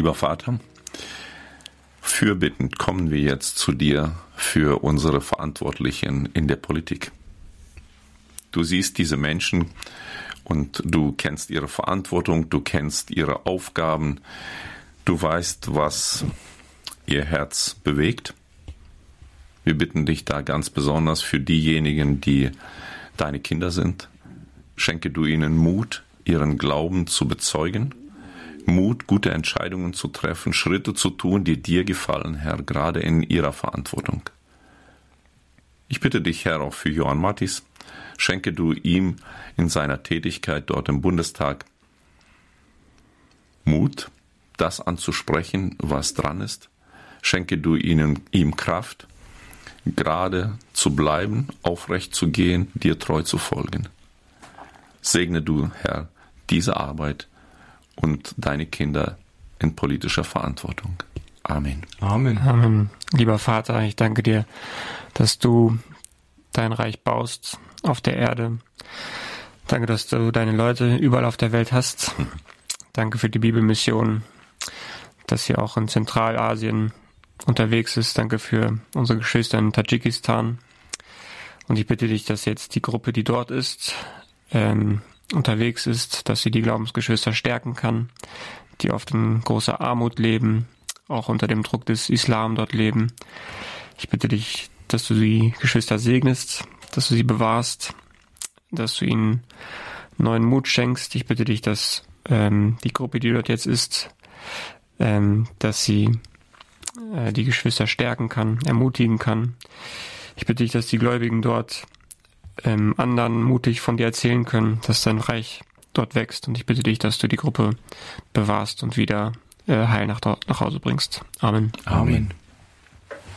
Lieber Vater, fürbittend kommen wir jetzt zu dir für unsere Verantwortlichen in der Politik. Du siehst diese Menschen und du kennst ihre Verantwortung, du kennst ihre Aufgaben, du weißt, was ihr Herz bewegt. Wir bitten dich da ganz besonders für diejenigen, die deine Kinder sind. Schenke du ihnen Mut, ihren Glauben zu bezeugen, Mut, gute Entscheidungen zu treffen, Schritte zu tun, die dir gefallen, Herr, gerade in ihrer Verantwortung. Ich bitte dich, Herr, auch für Johann Mattis. Schenke du ihm in seiner Tätigkeit dort im Bundestag Mut, das anzusprechen, was dran ist. Schenke du ihm Kraft, gerade zu bleiben, aufrecht zu gehen, dir treu zu folgen. Segne du, Herr, diese Arbeit und deine Kinder in politischer Verantwortung. Amen. Amen. Amen. Lieber Vater, ich danke dir, dass du dein Reich baust auf der Erde. Danke, dass du deine Leute überall auf der Welt hast. Danke für die Bibelmission, dass sie auch in Zentralasien unterwegs ist. Danke für unsere Geschwister in Tadschikistan. Und ich bitte dich, dass jetzt die Gruppe, die dort ist, unterwegs ist, dass sie die Glaubensgeschwister stärken kann, die oft in großer Armut leben, auch unter dem Druck des Islam dort leben. Ich bitte dich, dass du die Geschwister segnest, dass du sie bewahrst, dass du ihnen neuen Mut schenkst. Ich bitte dich, dass die Gruppe, die dort jetzt ist, dass sie die Geschwister stärken kann, ermutigen kann. Ich bitte dich, dass die Gläubigen dort anderen mutig von dir erzählen können, dass dein Reich dort wächst. Und ich bitte dich, dass du die Gruppe bewahrst und wieder heil nach Hause bringst. Amen. Amen.